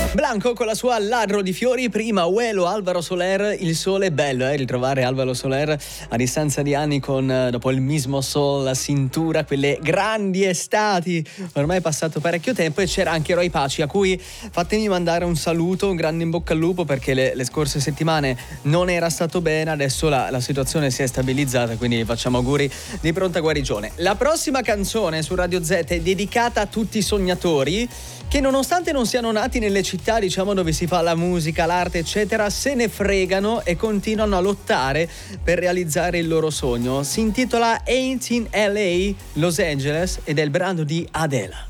Blanco con la sua Ladro di fiori, prima Uelo, Alvaro Soler, Il sole è bello, ritrovare Alvaro Soler a distanza di anni con dopo il mismo sol, la cintura, quelle grandi estati. Ormai è passato parecchio tempo e c'era anche Roy Paci, a cui fatemi mandare un saluto, un grande in bocca al lupo, perché le scorse settimane non era stato bene, adesso la situazione si è stabilizzata, quindi facciamo auguri di pronta guarigione. La prossima canzone su Radio Z è dedicata a tutti i sognatori che, nonostante non siano nati nelle città, diciamo, dove si fa la musica, l'arte, eccetera, se ne fregano e continuano a lottare per realizzare il loro sogno. Si intitola Ain't in LA, Los Angeles, ed è il brano di Adela.